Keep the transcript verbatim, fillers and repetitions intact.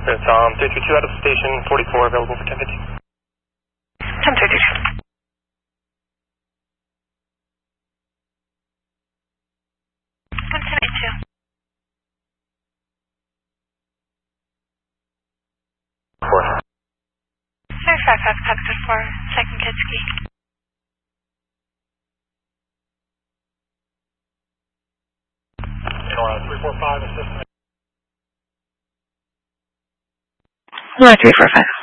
It's um, three three two out of station, forty-four, available for ten fifteen. ten three two. one ten eighty-two. Four. five five five, Capital four, second Kitski. three four five, assistant. No, three four five.